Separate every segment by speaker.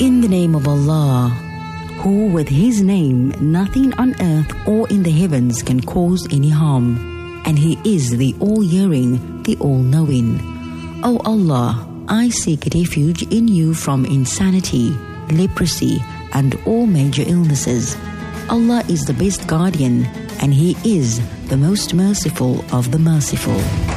Speaker 1: In the name of Allah, who with His name nothing on earth or in the heavens can cause any harm, and He is the all-hearing, the all-knowing. O Allah, I seek refuge in You from insanity, leprosy, and all major illnesses. Allah is the best guardian, and He is the most merciful of the merciful.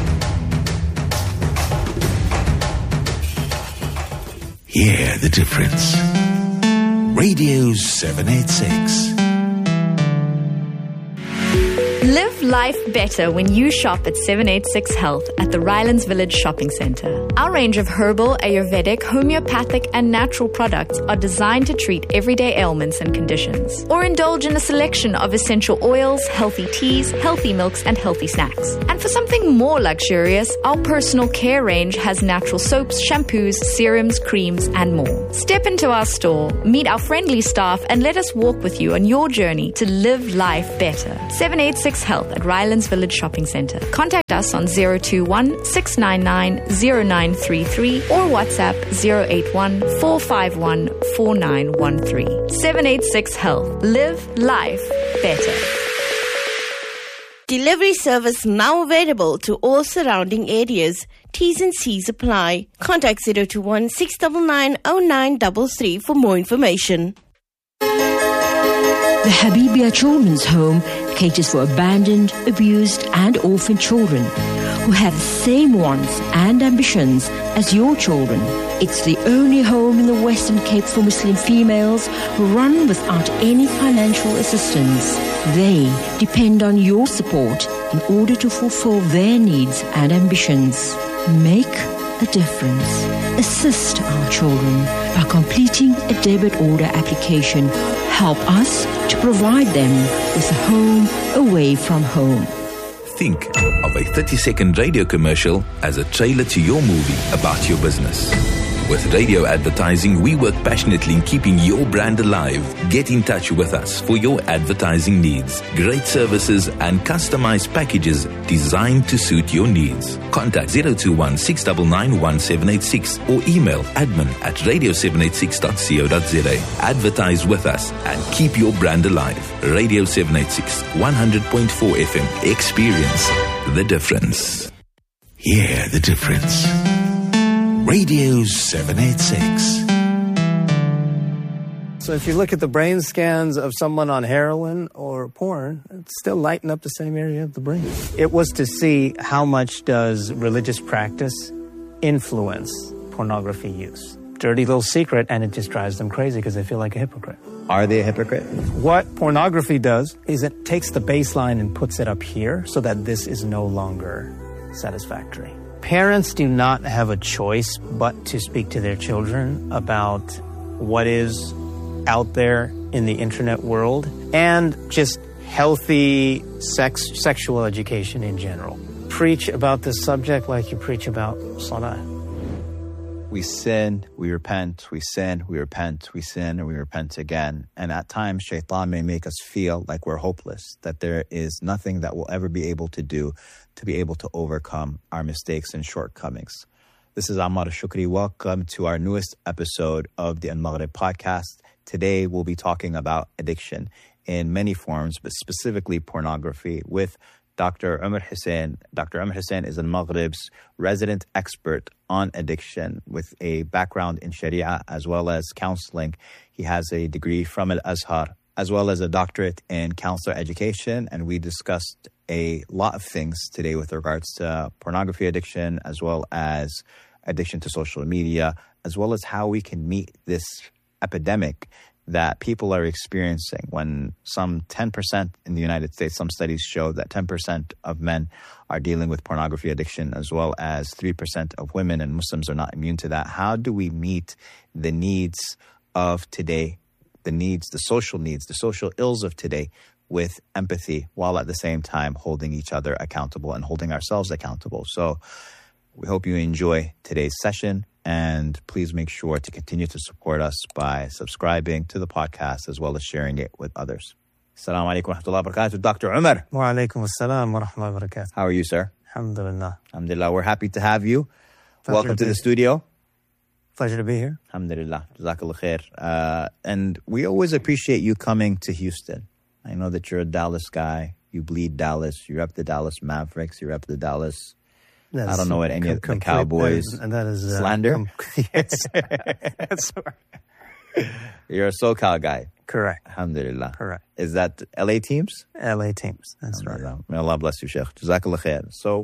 Speaker 2: Hear the difference. Radio 786.
Speaker 3: Live life better when you shop at 786 Health at the Rylands Village Shopping Centre. Our range of herbal, Ayurvedic, homeopathic and natural products are designed to treat everyday ailments and conditions. Or indulge in a selection of essential oils, healthy teas, healthy milks and healthy snacks. And for something more luxurious, our personal care range has natural soaps, shampoos, serums, creams and more. Step into our store, meet our friendly staff and let us walk with you on your journey to live life better. 786 Health at Rylands Village Shopping Centre. Contact us on 021 699 0933 or WhatsApp 081 451 4913. 786 Health. Live life better.
Speaker 4: Delivery service now available to all surrounding areas. T's and C's apply. Contact 021 699 0933 for more information.
Speaker 1: The Habibia Children's Home caters for abandoned, abused and orphaned children who have the same wants and ambitions as your children. It's the only home in the Western Cape for Muslim females run without any financial assistance. They depend on your support in order to fulfill their needs and ambitions. Make a difference. Assist our children by completing a debit order application. Help us to provide them with a home away from home.
Speaker 2: Think of a 30-second radio commercial as a trailer to your movie about your business. With radio advertising, we work passionately in keeping your brand alive. Get in touch with us for your advertising needs. Great services and customized packages designed to suit your needs. Contact 021 699 1786 or email admin@radio786.co.za. Advertise with us and keep your brand alive. Radio 786, 100.4 FM. Experience the difference. Hear the difference. Radio 786.
Speaker 5: So if you look at the brain scans of someone on heroin or porn, it's still lighting up the same area of the brain. It was to see how much does religious practice influence pornography use. Dirty little secret, and it just drives them crazy because they feel like a hypocrite.
Speaker 6: Are they a hypocrite?
Speaker 5: What pornography does is it takes the baseline and puts it up here so that this is no longer satisfactory. Parents do not have a choice but to speak to their children about what is out there in the internet world and just healthy sexual education in general. Preach about this subject like you preach about salah.
Speaker 6: We sin, we repent, we sin, we repent, we sin, and we repent again. And at times, shaitan may make us feel like we're hopeless, that there is nothing that we'll ever be able to do to be able to overcome our mistakes and shortcomings. This is Ammar Shukri. Welcome to our newest episode of the Al-Maghrib podcast. Today, we'll be talking about addiction in many forms, but specifically pornography with Dr. Umar Hussain. Dr. Umar Hussain is Al-Maghrib's resident expert on addiction with a background in Sharia as well as counseling. He has a degree from Al-Azhar as well as a doctorate in counselor education, and we discussed a lot of things today with regards to pornography addiction as well as addiction to social media, as well as how we can meet this epidemic that people are experiencing when some 10% in the United States, some studies show that 10% of men are dealing with pornography addiction, as well as 3% of women, and Muslims are not immune to that. How do we meet the needs of today, the needs, the social ills of today with empathy, while at the same time holding each other accountable and holding ourselves accountable? So we hope you enjoy today's session. And please make sure to continue to support us by subscribing to the podcast as well as sharing it with others. Assalamu alaikum wa rahmatullahi wa barakatuh. Dr. Umar.
Speaker 5: Wa alaikum assalam wa rahmatullahi wa barakatuh.
Speaker 6: How are you, sir?
Speaker 5: Alhamdulillah.
Speaker 6: Alhamdulillah. We're happy to have you. Welcome to the studio.
Speaker 5: Pleasure to be here.
Speaker 6: Alhamdulillah. Jazakallah khair. And we always appreciate you coming to Houston. I know that you're a Dallas guy. You bleed Dallas. You rep the Dallas Mavericks. You rep the Dallas... I don't know what any of the Cowboys...
Speaker 5: And that is...
Speaker 6: slander?
Speaker 5: Yes. That's right.
Speaker 6: You're a SoCal guy.
Speaker 5: Correct.
Speaker 6: Alhamdulillah.
Speaker 5: Correct.
Speaker 6: Is that LA teams?
Speaker 5: LA teams. That's right.
Speaker 6: May Allah bless you, Sheikh. Jazakallah khair. So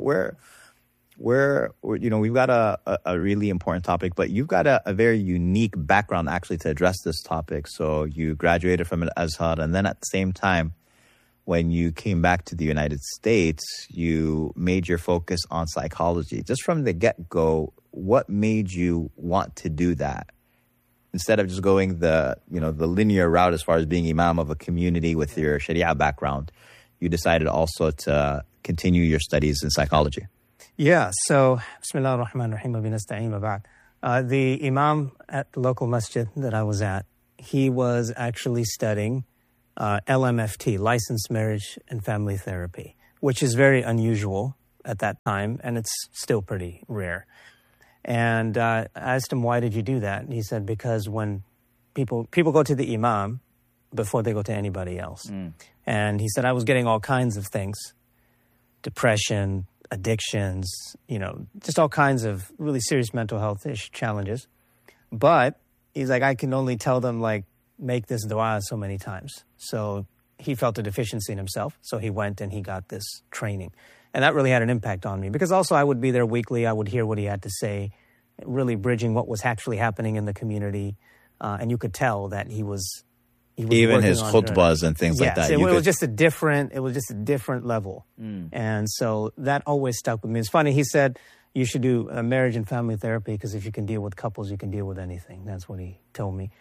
Speaker 6: we're we've got a really important topic, but you've got a very unique background actually to address this topic. So you graduated from Al-Azhar, and then at the same time, when you came back to the United States, you made your focus on psychology. Just from the get-go, what made you want to do that? Instead of just going the linear route as far as being imam of a community with your Sharia background, you decided also to continue your studies in psychology.
Speaker 5: Yeah, so Bismillah ar-Rahman ar-Rahim wa binasta'in wa ba'd. The imam at the local masjid that I was at, he was actually studying LMFT, Licensed Marriage and Family Therapy, which is very unusual at that time, and it's still pretty rare. And I asked him, why did you do that? And he said, because when people go to the imam before they go to anybody else. And he said, I was getting all kinds of things, depression, addictions, just all kinds of really serious mental health challenges. But he's like, I can only tell them, make this dua so many times. So he felt a deficiency in himself. So he went and he got this training. And that really had an impact on me because also I would be there weekly. I would hear what he had to say, really bridging what was actually happening in the community. And you could tell that he was
Speaker 6: even his khutbahs and things like that.
Speaker 5: It was just a different level. And so that always stuck with me. It's funny. He said, you should do marriage and family therapy because if you can deal with couples, you can deal with anything. That's what he told me.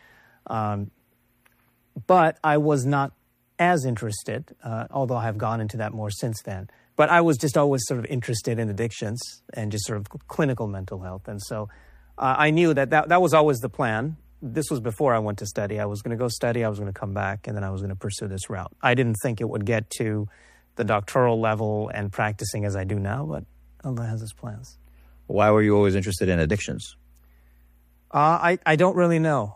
Speaker 5: But I was not as interested, although I have gone into that more since then. But I was just always sort of interested in addictions and just sort of clinical mental health. And so I knew that was always the plan. This was before I went to study. I was going to go study, I was going to come back, and then I was going to pursue this route. I didn't think it would get to the doctoral level and practicing as I do now, but Allah has His plans.
Speaker 6: Why were you always interested in addictions?
Speaker 5: I don't really know.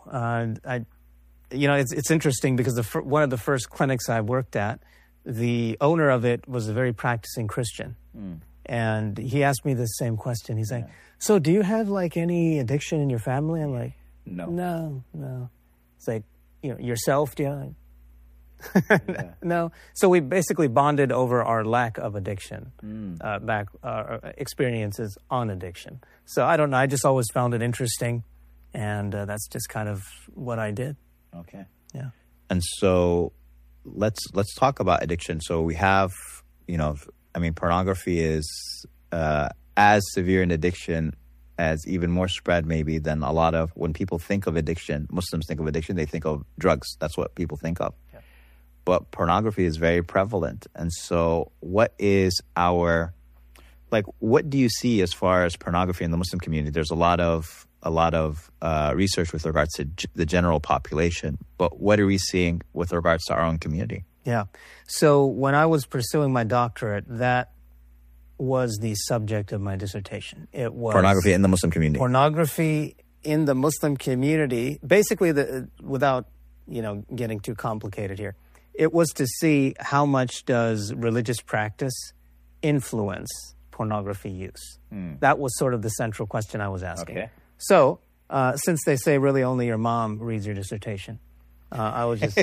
Speaker 5: It's interesting because one of the first clinics I worked at, the owner of it was a very practicing Christian. And he asked me the same question. He's like, so do you have any addiction in your family? I'm like, no. It's like, yourself, do you? No. So we basically bonded over our lack of addiction, experiences on addiction. So I don't know. I just always found it interesting. And that's just kind of what I did.
Speaker 6: Okay.
Speaker 5: Yeah.
Speaker 6: And so let's talk about addiction. So we have, pornography is as severe an addiction as even more spread maybe than a lot of, when people think of addiction, Muslims think of addiction, they think of drugs. That's what people think of. Yeah. But pornography is very prevalent. And so what is what do you see as far as pornography in the Muslim community? There's a lot of research with regards to the general population, but what are we seeing with regards to our own community?
Speaker 5: Yeah. So when I was pursuing my doctorate, that was the subject of my dissertation. It was
Speaker 6: pornography in the Muslim community.
Speaker 5: Pornography in the Muslim community. Basically, without getting too complicated here, it was to see how much does religious practice influence pornography use. That was sort of the central question I was asking.
Speaker 6: Okay.
Speaker 5: So, since they say really only your mom reads your dissertation, I'll just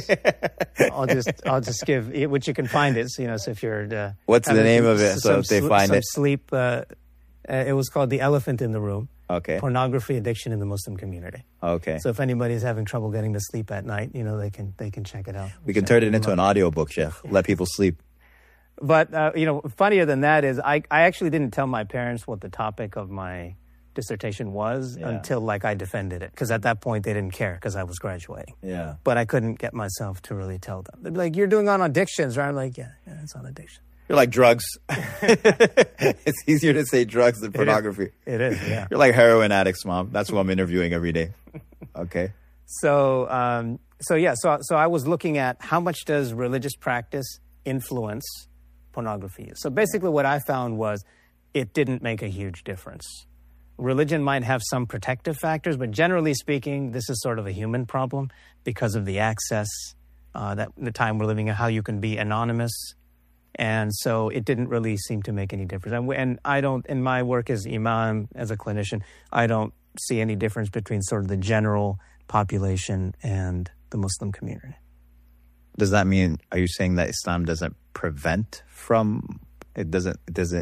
Speaker 5: give, which you can find it. So if you're
Speaker 6: what's the name of it? So if they find it,
Speaker 5: sleep. It was called The Elephant in the Room.
Speaker 6: Okay.
Speaker 5: Pornography addiction in the Muslim community.
Speaker 6: Okay.
Speaker 5: So if anybody's having trouble getting to sleep at night, they can check it out.
Speaker 6: We can turn it into an audiobook, Sheikh. Let people sleep.
Speaker 5: But funnier than that is I actually didn't tell my parents what the topic of my dissertation was until I defended it, because at that point they didn't care because I was graduating.
Speaker 6: Yeah.
Speaker 5: But I couldn't get myself to really tell them. They'd be like, "You're doing on addictions, right?" I'm like, yeah, it's on addiction.
Speaker 6: You're like drugs. It's easier to say drugs than pornography.
Speaker 5: It is, yeah.
Speaker 6: You're like heroin addicts, Mom. That's who I'm interviewing every day. Okay.
Speaker 5: So I was looking at how much does religious practice influence pornography use. So basically what I found was it didn't make a huge difference. religion might have some protective factors, but generally speaking, this is sort of a human problem because of the access, that the time we're living in, how you can be anonymous. And so it didn't really seem to make any difference. And I don't, in my work as imam, as a clinician, I don't see any difference between sort of the general population and the Muslim community.
Speaker 6: Does that mean, are you saying that Islam doesn't prevent from, it doesn't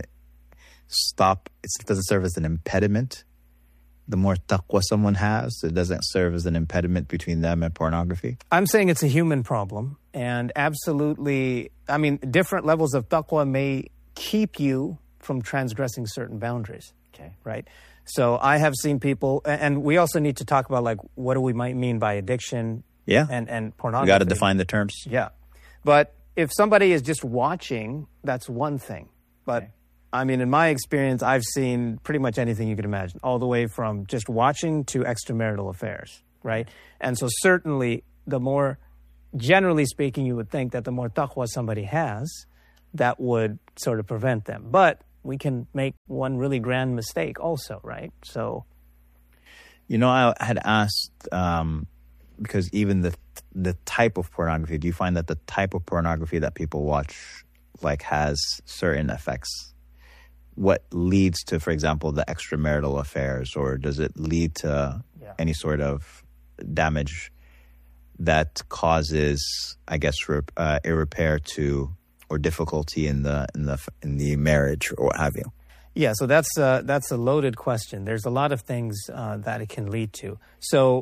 Speaker 6: stop, it doesn't serve as an impediment? The more taqwa someone has, it doesn't serve as an impediment between them and pornography?
Speaker 5: I'm saying it's a human problem. And absolutely, I mean, different levels of taqwa may keep you from transgressing certain boundaries.
Speaker 6: Okay.
Speaker 5: Right? So I have seen people, and we also need to talk about, like, what do we might mean by addiction and pornography.
Speaker 6: You got to define the terms.
Speaker 5: Yeah. But if somebody is just watching, that's one thing. But I mean, in my experience, I've seen pretty much anything you could imagine, all the way from just watching to extramarital affairs, right? And so certainly the more, generally speaking, you would think that the more taqwa somebody has, that would sort of prevent them. But we can make one really grand mistake also, right? So,
Speaker 6: you know, I had asked, because even the type of pornography, do you find that the type of pornography that people watch, like, has certain effects? What leads to, for example, the extramarital affairs, or does it lead to any sort of damage that causes, I guess, irrepair to or difficulty in the marriage or what have you?
Speaker 5: Yeah, so that's a loaded question. There's a lot of things that it can lead to. So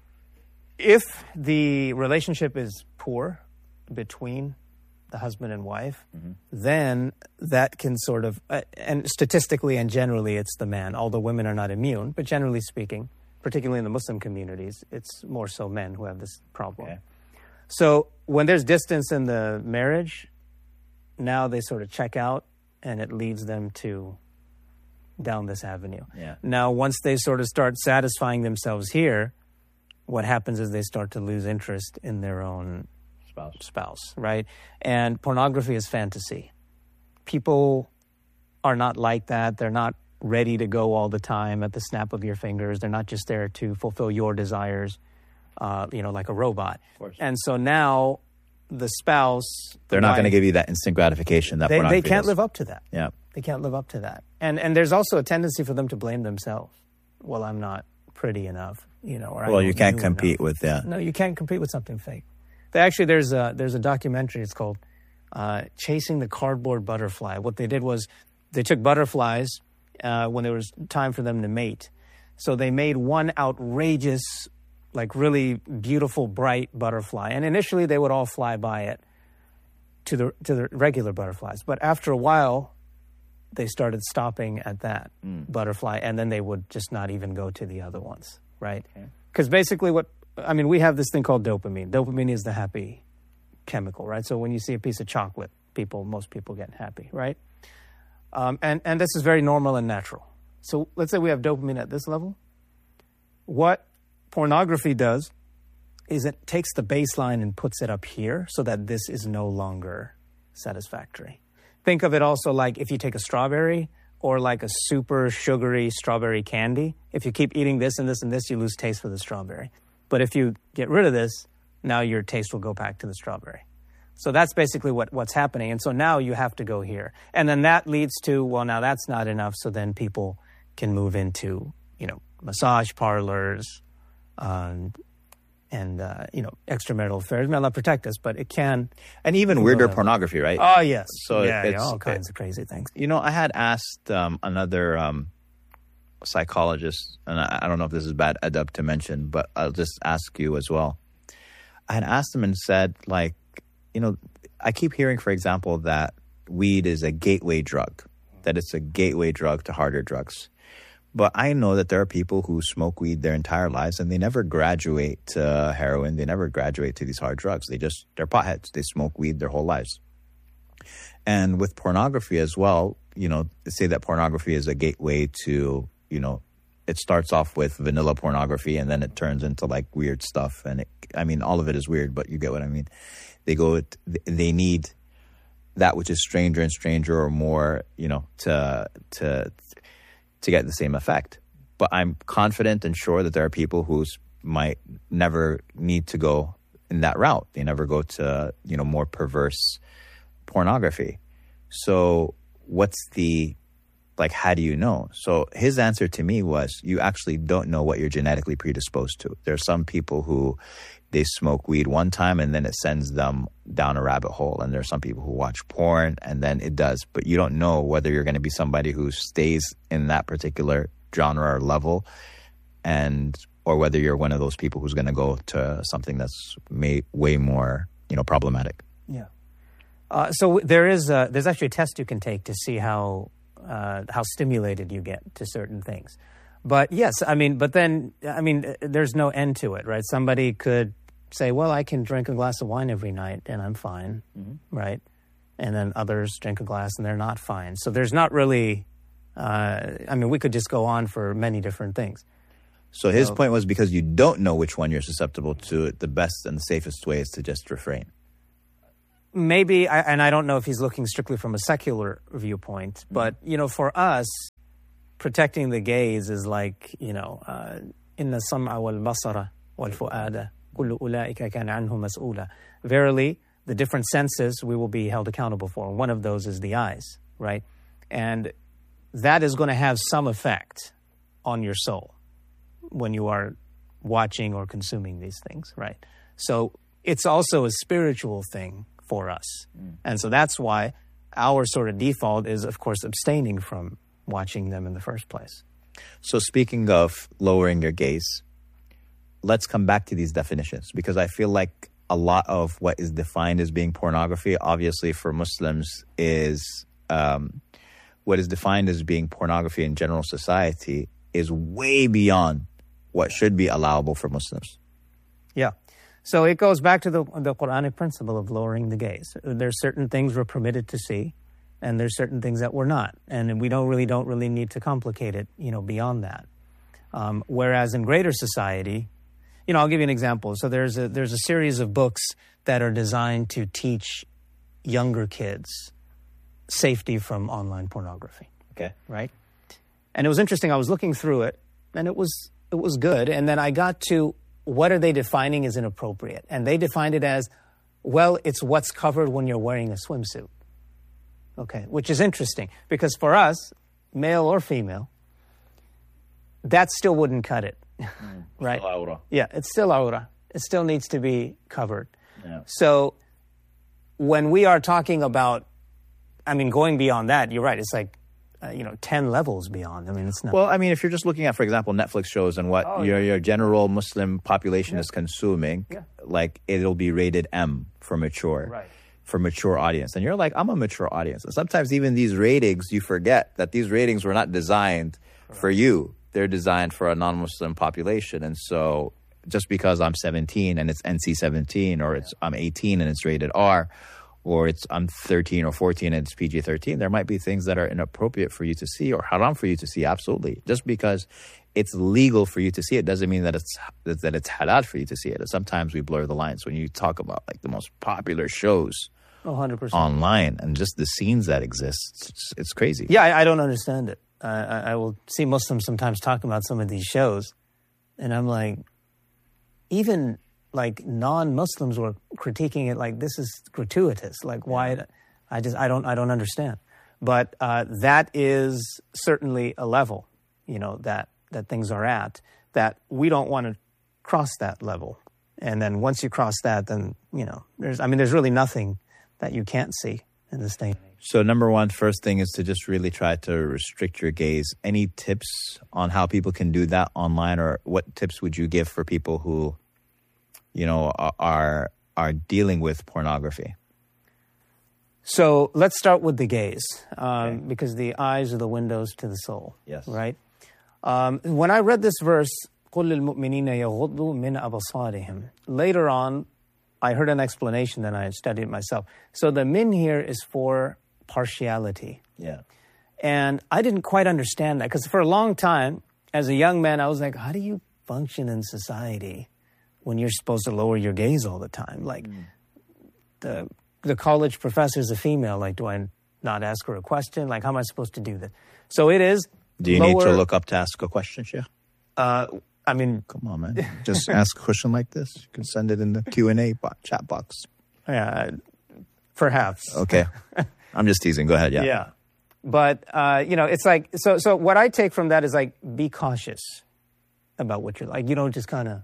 Speaker 5: if the relationship is poor between the husband and wife, then that can sort of, and statistically and generally it's the man, although women are not immune, but generally speaking, particularly in the Muslim communities, it's more so men who have this problem. Okay. So when there's distance in the marriage, now they sort of check out and it leads them to down this avenue. Yeah. Now, once they sort of start satisfying themselves here, what happens is they start to lose interest in their own spouse, right? And pornography is fantasy. People are not like that. They're not ready to go all the time at the snap of your fingers. They're not just there to fulfill your desires, like a robot. Of course. And so now the spouse...
Speaker 6: They're not going to give you that instant gratification that pornography
Speaker 5: they can't live up to that.
Speaker 6: Yeah.
Speaker 5: They can't live up to that. And there's also a tendency for them to blame themselves. Well, I'm not pretty enough, or
Speaker 6: well, you can't compete with that.
Speaker 5: No, you can't compete with something fake. Actually, there's a documentary. It's called Chasing the Cardboard Butterfly. What they did was they took butterflies when there was time for them to mate. So they made one outrageous, like really beautiful, bright butterfly. And initially they would all fly by it to the regular butterflies. But after a while, they started stopping at that butterfly, and then they would just not even go to the other ones, right? Because basically we have this thing called dopamine. Dopamine is the happy chemical, right? So when you see a piece of chocolate, most people get happy, right? And this is very normal and natural. So let's say we have dopamine at this level. What pornography does is it takes the baseline and puts it up here so that this is no longer satisfactory. Think of it also like if you take a strawberry or like a super sugary strawberry candy. If you keep eating this and this and this, you lose taste for the strawberry. But if you get rid of this, now your taste will go back to the strawberry. So that's basically what's happening. And so now you have to go here. And then that leads to, well, now that's not enough. So then people can move into, massage parlors and extramarital affairs. May Allah protect us, but it can.
Speaker 6: And even weirder pornography, right?
Speaker 5: Oh, yes.
Speaker 6: So
Speaker 5: it's all kinds of crazy things.
Speaker 6: I had asked another psychologist, and I don't know if this is bad adab to mention, but I'll just ask you as well. I had asked him and said, I keep hearing, for example, that weed is a gateway drug, that it's a gateway drug to harder drugs. But I know that there are people who smoke weed their entire lives and they never graduate to heroin. They never graduate to these hard drugs. They're potheads. They smoke weed their whole lives. And with pornography as well, they say that pornography is a gateway to, it starts off with vanilla pornography and then it turns into like weird stuff. And all of it is weird, but you get what I mean. They need that which is stranger and stranger or more, to get the same effect. But I'm confident and sure that there are people who might never need to go in that route. They never go to, more perverse pornography. So what's how do you know? So his answer to me was, you actually don't know what you're genetically predisposed to. There are some people who they smoke weed one time and then it sends them down a rabbit hole. And there are some people who watch porn and then it does. But you don't know whether you're going to be somebody who stays in that particular genre or level, or whether you're one of those people who's going to go to something that's way more, problematic.
Speaker 5: Yeah. So there's actually a test you can take to see how stimulated you get to certain things. But yes, there's no end to it, right? Somebody could say, well, I can drink a glass of wine every night and I'm fine, right? And then others drink a glass and they're not fine. So there's not really, we could just go on for many different things.
Speaker 6: So his point was, because you don't know which one you're susceptible to, the best and the safest way is to just refrain.
Speaker 5: Maybe, and I don't know if he's looking strictly from a secular viewpoint, but, for us, protecting the gaze is like, inna sam'a wal basara wal fu'ada kullu ulaika kana anhu mas'ula. Verily, the different senses we will be held accountable for. One of those is the eyes, right? And that is going to have some effect on your soul when you are watching or consuming these things, right? So it's also a spiritual thing for us. And so that's why our sort of default is, of course, abstaining from watching them in the first place.
Speaker 6: So speaking of lowering your gaze, let's come back to these definitions, because I feel like a lot of what is defined as being pornography, obviously for Muslims, is what is defined as being pornography in general society is way beyond what should be allowable for Muslims.
Speaker 5: Yeah. So it goes back to the Quranic principle of lowering the gaze. There's certain things we're permitted to see, and there's certain things that we're not. And we don't really need to complicate it, beyond that. Whereas in greater society, I'll give you an example. So there's a series of books that are designed to teach younger kids safety from online pornography.
Speaker 6: Okay.
Speaker 5: Right? And it was interesting. I was looking through it, and it was good. And then I got to, what are they defining as inappropriate? And they defined it as, well, it's what's covered when you're wearing a swimsuit. Okay, which is interesting, because for us, male or female, that still wouldn't cut it, right?
Speaker 6: Still aura.
Speaker 5: Yeah, it's still aura. It still needs to be covered.
Speaker 6: Yeah.
Speaker 5: So when we are talking about, going beyond that, you're right, it's like, 10 levels beyond. It's not.
Speaker 6: Well, if you're just looking at, for example, Netflix shows and what your general Muslim population is consuming, like it'll be rated M for mature.
Speaker 5: Right.
Speaker 6: For mature audience. And you're like, I'm a mature audience. And sometimes even these ratings, you forget that these ratings were not designed for you. They're designed for a non-Muslim population. And so just because I'm 17 and it's NC-17, or I'm 18 and it's rated R, or I'm 13 or 14 and it's PG-13, there might be things that are inappropriate for you to see or haram for you to see, absolutely. Just because it's legal for you to see it doesn't mean that it's halal for you to see it. And sometimes we blur the lines when you talk about like the most popular shows
Speaker 5: 100%.
Speaker 6: online, and just the scenes that exist. It's crazy.
Speaker 5: Yeah, I don't understand it. I will see Muslims sometimes talking about some of these shows, and I'm like, even like non-Muslims were critiquing it like this is gratuitous. Like why? I don't understand. But that is certainly a level, that things are at, that we don't want to cross that level. And then once you cross that, then there's really nothing that you can't see in this day.
Speaker 6: So number one, first thing is to just really try to restrict your gaze. Any tips on how people can do that online, or what tips would you give for people who, are dealing with pornography?
Speaker 5: So let's start with the gaze, because the eyes are the windows to the soul.
Speaker 6: Yes.
Speaker 5: Right? When I read this verse, قُلْ لِلْمُؤْمِنِينَ يَغُضُّوا مِنْ أَبْصَارِهِمْ, later on, I heard an explanation, then I studied it myself. So the min here is for partiality.
Speaker 6: Yeah.
Speaker 5: And I didn't quite understand that, because for a long time, as a young man, I was like, how do you function in society when you're supposed to lower your gaze all the time? Like, the college professor is a female. Like, do I not ask her a question? Like, how am I supposed to do that? So it is
Speaker 6: Do you need to look up to ask a question, Sheikh?
Speaker 5: I mean,
Speaker 6: come on, man. Just ask a question like this. You can send it in the Q&A chat box.
Speaker 5: Yeah, perhaps.
Speaker 6: Okay. I'm just teasing. Go ahead. Yeah.
Speaker 5: Yeah. But, it's like, so what I take from that is like, be cautious about what you're like. You don't just kind of,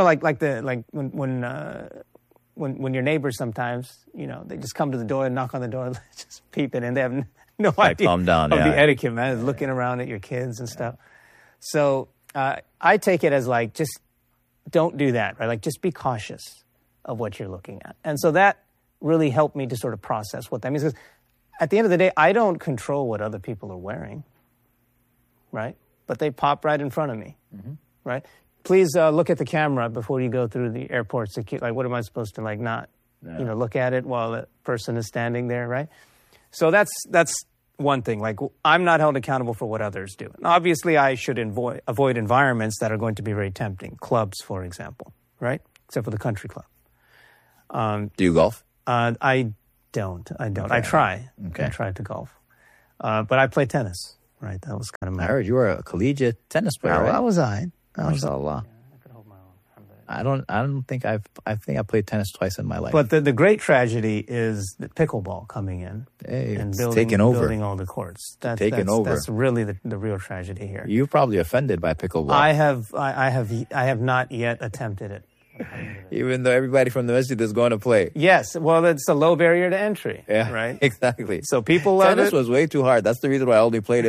Speaker 5: when your neighbors sometimes, they just come to the door and knock on the door, just peeping, and they have no idea
Speaker 6: calm down,
Speaker 5: of the etiquette, man, looking around at your kids and stuff. So I take it as like, just don't do that, right? Like, just be cautious of what you're looking at. And so that really helped me to sort of process what that means. Because at the end of the day, I don't control what other people are wearing, right? But they pop right in front of me, right? Please look at the camera before you go through the airport security. Like, what am I supposed to, like, not, look at it while a person is standing there, right? So that's one thing. Like, I'm not held accountable for what others do. And obviously, I should avoid environments that are going to be very tempting. Clubs, for example, right? Except for the country club.
Speaker 6: Do you golf?
Speaker 5: I don't. Okay. I try.
Speaker 6: Okay.
Speaker 5: I tried to golf. But I play tennis, right? That was kind of my...
Speaker 6: I heard you were a collegiate tennis player, right?
Speaker 5: I was I.
Speaker 6: MashaAllah.
Speaker 5: I could hold my own.
Speaker 6: I don't think I played tennis twice in my life.
Speaker 5: But the great tragedy is the pickleball coming in and
Speaker 6: taking over.
Speaker 5: building all the courts. That's really the real tragedy here.
Speaker 6: You're probably offended by pickleball.
Speaker 5: I have not yet attempted it.
Speaker 6: Even though everybody from the masjid is going to play.
Speaker 5: Yes, well, it's a low barrier to entry.
Speaker 6: Yeah,
Speaker 5: right.
Speaker 6: Exactly.
Speaker 5: So people love it.
Speaker 6: Tennis was way too hard. That's the reason why I only played it